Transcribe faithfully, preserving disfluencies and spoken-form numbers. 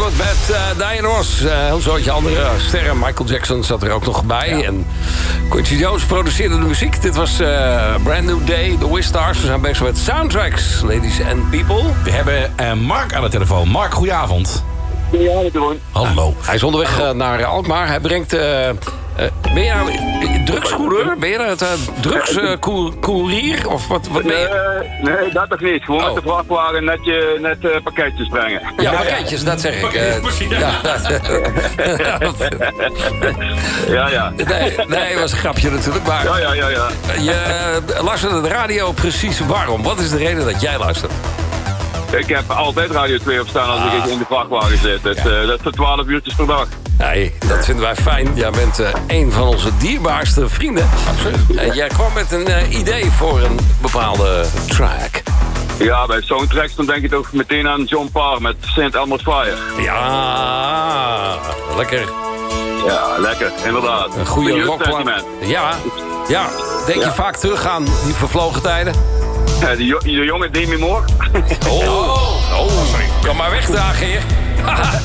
Hollywood met uh, Diana Ross. Uh, heel zootje andere sterren. Michael Jackson zat er ook nog bij. Ja. En Quincy Jones produceerde de muziek. Dit was uh, Brand New Day, The Wistars. We zijn bezig met soundtracks, ladies and people. We hebben uh, Mark aan de telefoon. Mark, goedenavond. Ja, dat doen. Hallo. Uh, hij is onderweg uh, naar Alkmaar. Hij brengt... Uh, Uh, ben je nou drugscoureur? Ben je nou het uh, drugscourier? Uh, of wat, wat ben je? Nee, nee, dat toch niet. Gewoon oh. met de vrachtwagen net, je, net uh, pakketjes brengen. Ja, pakketjes, dat zeg ik. Uh, ja, ja, ja. Nee, nee, dat was een grapje natuurlijk. Maar ja, ja, ja, ja. Je uh, luisterde de radio precies waarom? Wat is de reden dat jij luistert? Ik heb altijd Radio twee op staan als ah. ik in de vrachtwagen zit. Het, ja. uh, dat is twaalf uurtjes per dag. Nee, dat vinden wij fijn. Jij bent uh, een van onze dierbaarste vrienden. Absoluut. En jij kwam met een uh, idee voor een bepaalde track. Ja, bij soundtracks dan denk je toch meteen aan John Parr met Saint Elmo's Fire. Ja, lekker. Ja, lekker, inderdaad. Een goede rockplaat. Ja, ja. Denk ja. je vaak terug aan die vervlogen tijden? Ja, de, jo- de jonge Demi Moore. Oh, oh, sorry. Kom maar wegdragen hier.